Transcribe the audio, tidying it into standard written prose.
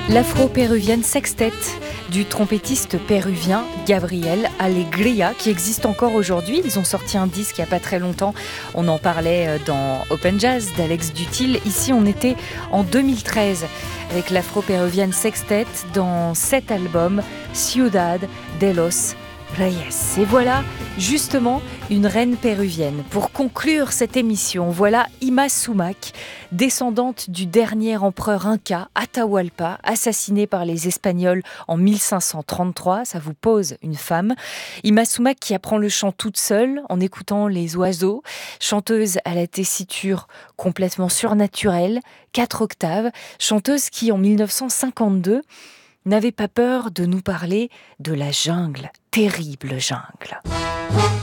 L'afro-péruvienne Sextet du trompettiste péruvien Gabriel Alegría, qui existe encore aujourd'hui. Ils ont sorti un disque il n'y a pas très longtemps. On en parlait dans Open Jazz d'Alex Dutil. Ici, on était en 2013 avec l'afro-péruvienne Sextet dans cet album Ciudad de los Reyes. Et voilà justement une reine péruvienne. Pour conclure cette émission, voilà Ima Sumac, descendante du dernier empereur inca, Atahualpa, assassiné par les Espagnols en 1533. Ça vous pose une femme. Ima Sumac qui apprend le chant toute seule en écoutant les oiseaux. Chanteuse à la tessiture complètement surnaturelle, 4 octaves. Chanteuse qui, en 1952, n'avait pas peur de nous parler de la jungle, terrible jungle.